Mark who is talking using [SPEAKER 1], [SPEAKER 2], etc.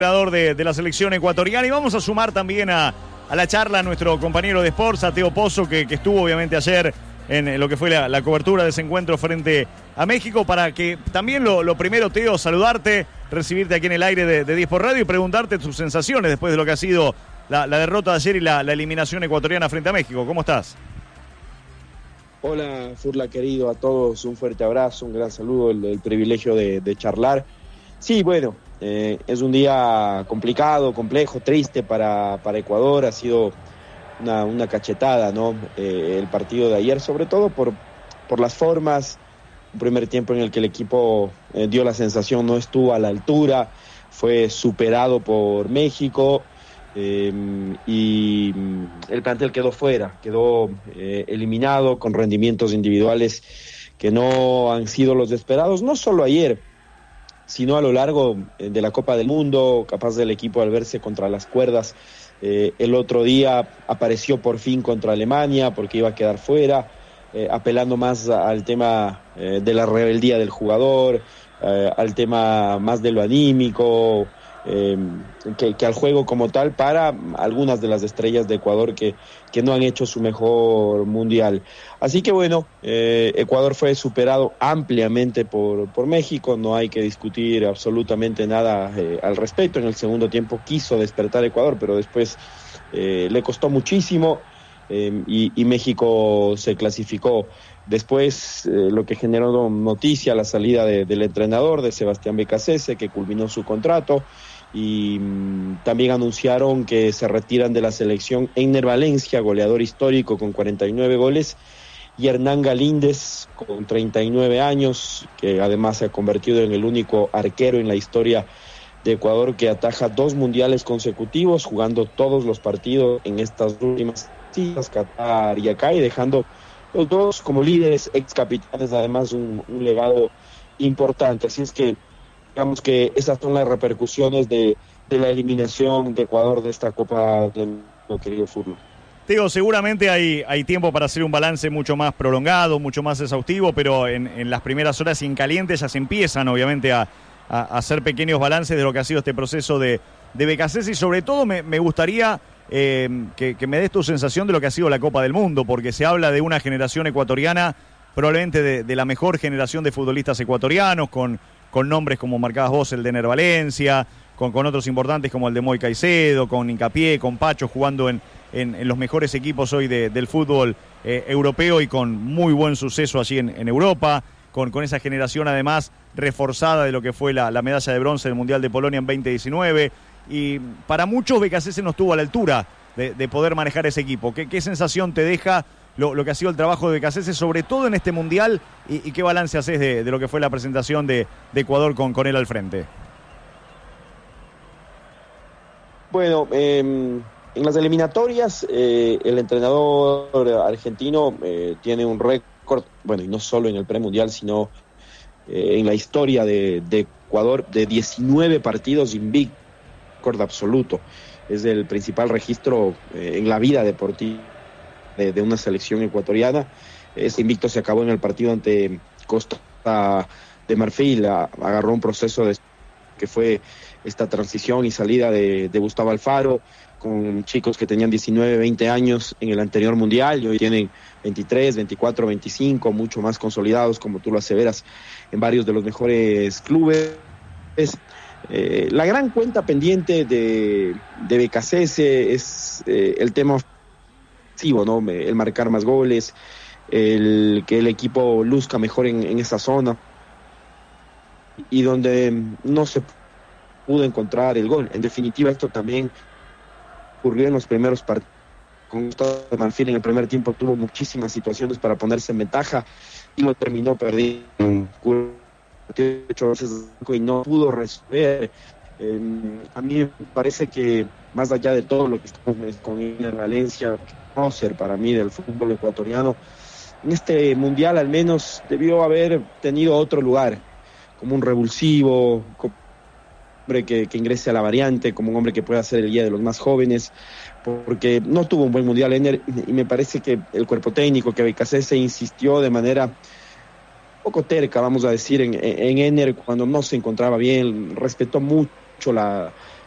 [SPEAKER 1] de la selección ecuatoriana, y vamos a sumar también a la charla a nuestro compañero de Sports, a Teo Pozo, que estuvo obviamente ayer en lo que fue la cobertura de ese encuentro frente a México, para que también lo primero, Teo, saludarte, recibirte aquí en el aire de 10 por Radio y preguntarte tus sensaciones después de lo que ha sido la derrota de ayer y la eliminación ecuatoriana frente a México. ¿Cómo estás?
[SPEAKER 2] Hola, Furla querido, a todos un fuerte abrazo, un gran saludo, el privilegio de charlar. Sí, bueno, es un día complicado, complejo, triste para Ecuador. Ha sido una cachetada, ¿no? El partido de ayer, sobre todo por las formas. Un primer tiempo en el que el equipo dio la sensación no estuvo a la altura, fue superado por México y el plantel quedó fuera, quedó eliminado con rendimientos individuales que no han sido los esperados, no solo ayer, sino a lo largo de la Copa del Mundo. Capaz del equipo al verse contra las cuerdas. El otro día apareció por fin contra Alemania porque iba a quedar fuera, apelando más al tema de la rebeldía del jugador, al tema más de lo anímico, que al juego como tal, para algunas de las estrellas de Ecuador que no han hecho su mejor mundial. Así que bueno, Ecuador fue superado ampliamente por México, no hay que discutir absolutamente nada al respecto. En el segundo tiempo quiso despertar Ecuador, pero después le costó muchísimo y México se clasificó. Después lo que generó noticia, la salida del entrenador, de Sebastián Becasese, que culminó su contrato, y también anunciaron que se retiran de la selección Einer Valencia, goleador histórico con 49 goles, y Hernán Galíndez con 39 años, que además se ha convertido en el único arquero en la historia de Ecuador que ataja 2 mundiales consecutivos, jugando todos los partidos en estas últimas citas, Qatar y acá, y dejando los dos como líderes, ex capitanes, además un legado importante. Así es que digamos que esas son las repercusiones de la eliminación de Ecuador de esta Copa del Mundo, querido Furlo.
[SPEAKER 1] Teo, seguramente hay tiempo para hacer un balance mucho más prolongado, mucho más exhaustivo, pero en las primeras horas y en caliente ya se empiezan obviamente a hacer pequeños balances de lo que ha sido este proceso de Becasese, y sobre todo me gustaría que me des tu sensación de lo que ha sido la Copa del Mundo, porque se habla de una generación ecuatoriana, probablemente de la mejor generación de futbolistas ecuatorianos, con nombres como marcabas vos, el de Einer Valencia, con otros importantes como el de Moy Caicedo, con Hincapié, con Pacho, jugando en los mejores equipos hoy del fútbol europeo y con muy buen suceso allí en Europa, con esa generación además reforzada de lo que fue la medalla de bronce del Mundial de Polonia en 2019, y para muchos Becasese no estuvo a la altura de poder manejar ese equipo. ¿Qué sensación te deja lo que ha sido el trabajo de Becasese, sobre todo en este Mundial, y qué balance haces de lo que fue la presentación de Ecuador con él al frente?
[SPEAKER 2] Bueno, en las eliminatorias el entrenador argentino tiene un récord, bueno, y no solo en el premundial, sino en la historia de Ecuador, de 19 partidos invictos, récord absoluto. Es el principal registro en la vida deportiva de una selección ecuatoriana. Ese invicto se acabó en el partido ante Costa de Marfil. Agarró un proceso que fue esta transición y salida de Gustavo Alfaro, con chicos que tenían 19, 20 años en el anterior mundial y hoy tienen 23, 24, 25, mucho más consolidados, como tú lo aseveras, en varios de los mejores clubes. La gran cuenta pendiente de Becasese es el tema ofensivo, ¿no? El marcar más goles, que el equipo luzca mejor en esa zona, y donde no se pudo encontrar el gol. En definitiva, esto también ocurrió en los primeros partidos. Con Gustavo de Marfil en el primer tiempo tuvo muchísimas situaciones para ponerse en ventaja y lo terminó perdiendo y no pudo resolver. A mí me parece que más allá de todo lo que estamos con Einer Valencia, prócer para mí del fútbol ecuatoriano, en este mundial al menos debió haber tenido otro lugar, como un revulsivo, como un hombre que ingrese a la variante, como un hombre que pueda ser el guía de los más jóvenes, porque no tuvo un buen mundial Einer, y me parece que el cuerpo técnico, que Becasese insistió de manera poco terca, vamos a decir, en Einer cuando no se encontraba bien, respetó mucho